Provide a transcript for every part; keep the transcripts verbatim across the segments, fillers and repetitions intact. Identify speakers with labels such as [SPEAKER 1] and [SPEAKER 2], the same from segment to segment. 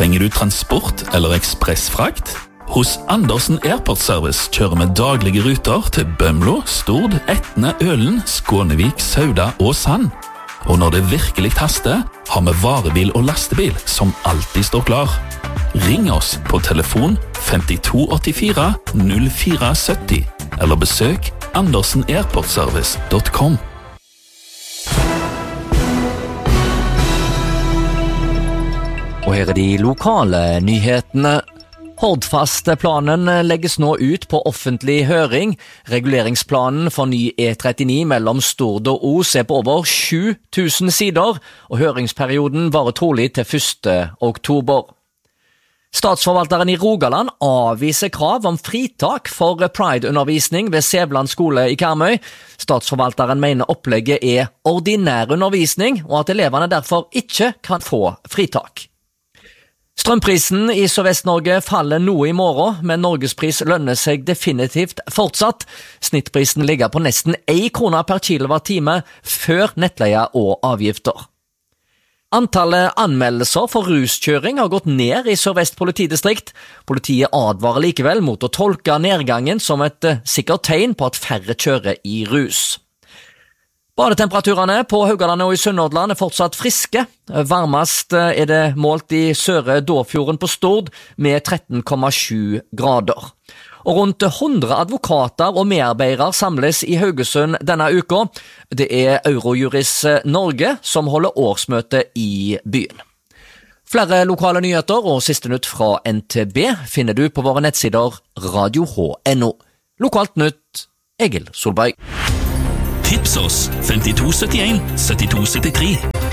[SPEAKER 1] Trenger du transport eller ekspressfrakt? Hos Andersen Airport Service kjører vi daglige ruter til Bømlo, Stord, Etne, Ølen, Skånevik, Sauda og Sand. Og når det virkelig haster, har vi varebil og lastebil som alltid står klar. Ring oss på telefon fem to åtte fire null fire syv nul eller besøk andersen airport service punktum com.
[SPEAKER 2] Og her er de lokale nyhetene. Hordfast-planen legges nå ut på offentlig høring. Reguleringsplanen for ny E trettini mellom Stord og Os er på over sju tusen sider, og høringsperioden varer trolig til første oktober. Statsforvalteren i Rogaland avviser krav om fritak for Pride-undervisning ved Sævland skole i Karmøy. Statsforvalteren mener opplegget er ordinær undervisning, og at elevene derfor ikke kan få fritak. Strømprisen i Sørvest-Norge faller noe i morgen, men Norgespris lønner seg definitivt fortsatt. Snittprisen ligger på nesten en krone per kilowattime før nettleie og avgifter. Antallet anmeldelser for ruskjøring har gått ned i Sørvest politidistrikt. Politiet advarer likevel mot å tolke nedgangen som et sikkert tegn på at færre kjører i rus. Badetemperaturene på Haugalandet og i Sunnhordland er fortsatt friske. Varmest er det målt i Søre Dåfjorden på Stord med tretten komma sju grader. Og rundt hundre advokater og medarbeidere samles i Haugesund denne uka. Det er Eurojuris Norge som holder årsmøte i byen. Flere lokale nyheter og siste nytt fra N T B finner du på våre nettsider radio h punktum n o. Lokalt nytt, Egil Solberg.
[SPEAKER 1] Tips oss fem to sytt en sytti to syttitre.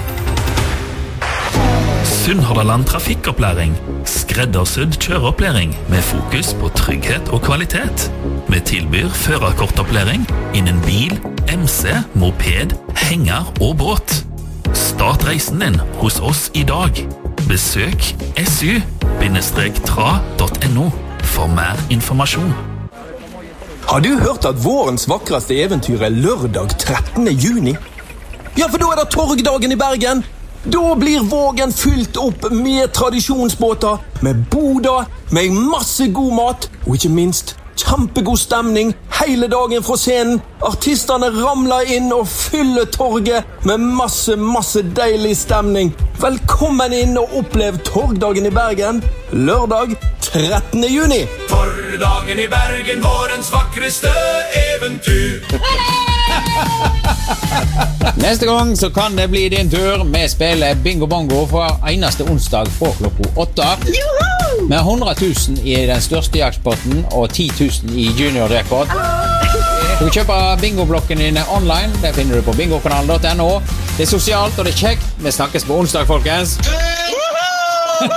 [SPEAKER 1] Sunnhordland trafikkopplæring. Skreddersydd kjøreopplæring med fokus på trygghet og kvalitet. Vi tilbyr førerkortopplæring innen bil, M C, moped, henger og båt. Start reisen din hos oss i dag. Besøk s u bindestrek tra punktum n o for mer informasjon.
[SPEAKER 3] Har du hørt at vårens vakreste eventyr er lørdag trettende juni? Ja, for da er det torgdagen i Bergen. Da blir Vågen fylt opp med tradisjonsbåter, med boda, med masse god mat, og ikke minst kjempegod stemning hele dagen fra scenen. Artisterne ramler inn og fyller torget med masse, masse deilig stemning. Velkommen inn og opplev torgdagen i Bergen, lørdag trettende juni.
[SPEAKER 4] Torgdagen i Bergen, vårens vakreste eventyr.
[SPEAKER 5] Neste gang så kan det bli din tur. Vi spiller Bingo Bongo for eneste onsdag fra klokka åtte. Med hundre tusen i den største jaktpotten og ti tusen i junior jackpot. Du kan kjøpe bingoblokken dine online. Det finner du på bingokanalen punktum n o. Det er sosialt og det er kjekt. Vi snakkes på onsdag, folkens.